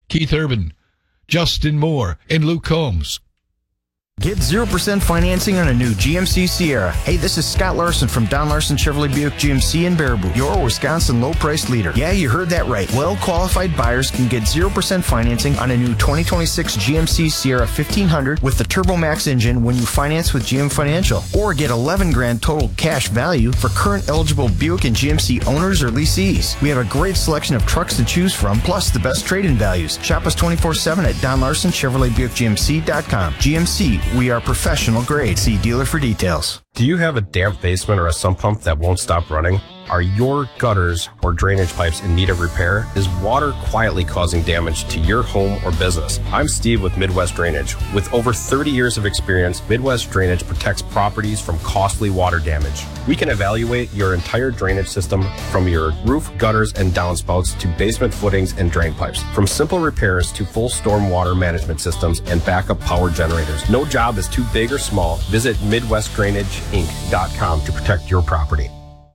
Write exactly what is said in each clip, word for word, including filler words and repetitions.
Keith Urban, Justin Moore, and Luke Combs. Get zero percent financing on a new G M C Sierra. Hey, this is Scott Larson from Don Larson Chevrolet Buick G M C in Baraboo, your Wisconsin low-price leader. Yeah, you heard that right. Well-qualified buyers can get zero percent financing on a new twenty twenty-six G M C Sierra fifteen hundred with the TurboMax engine when you finance with G M Financial. Or get eleven grand total cash value for current eligible Buick and G M C owners or leasees. We have a great selection of trucks to choose from, plus the best trade-in values. Shop us twenty-four seven at Don Larson Chevrolet Buick G M C dot com. G M C, we are professional grade. See dealer for details. Do you have a damp basement or a sump pump that won't stop running? Are your gutters or drainage pipes in need of repair? Is water quietly causing damage to your home or business? I'm Steve with Midwest Drainage. With over thirty years of experience, Midwest Drainage protects properties from costly water damage. We can evaluate your entire drainage system from your roof, gutters, and downspouts to basement footings and drain pipes. From simple repairs to full storm water management systems and backup power generators. No job is too big or small. Visit Midwest Drainage Inc dot com to protect your property.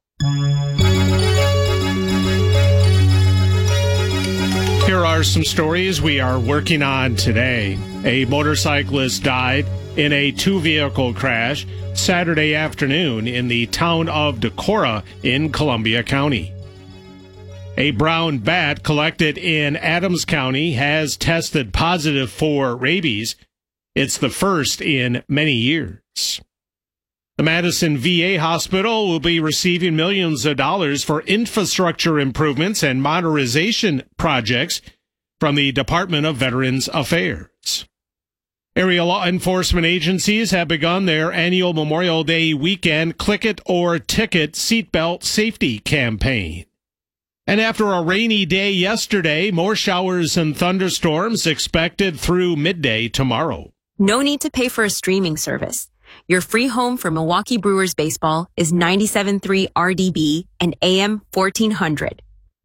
Here are some stories we are working on today. A motorcyclist died in a two-vehicle crash Saturday afternoon in the town of Decorah in Columbia County. A brown bat collected in Adams County has tested positive for rabies. It's the first in many years. The Madison V A Hospital will be receiving millions of dollars for infrastructure improvements and modernization projects from the Department of Veterans Affairs. Area law enforcement agencies have begun their annual Memorial Day weekend Click It or Ticket seatbelt safety campaign. And after a rainy day yesterday, more showers and thunderstorms expected through midday tomorrow. No need to pay for a streaming service. Your free home for Milwaukee Brewers baseball is ninety-seven point three R D B and A M fourteen hundred.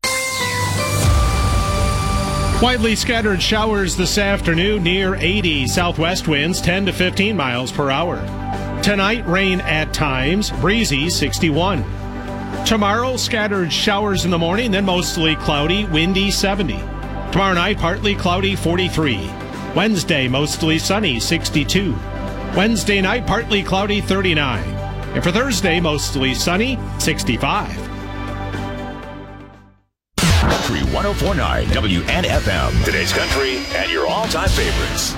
Widely scattered showers this afternoon near eighty. Southwest winds ten to fifteen miles per hour. Tonight, rain at times, breezy sixty-one. Tomorrow, scattered showers in the morning, then mostly cloudy, windy seventy. Tomorrow night, partly cloudy forty-three. Wednesday, mostly sunny sixty-two. Wednesday night, partly cloudy, thirty-nine. And for Thursday, mostly sunny, sixty-five. Country one oh four point nine W N F M. Today's country and your all-time favorites.